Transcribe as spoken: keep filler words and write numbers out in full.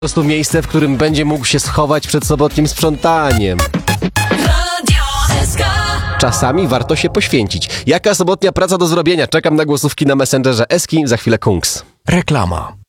Po prostu miejsce, w którym będzie mógł się schować przed sobotnim sprzątaniem. Czasami warto się poświęcić. Jaka sobotnia praca do zrobienia? Czekam na głosówki na Messengerze Eski, za chwilę Kungs. Reklama.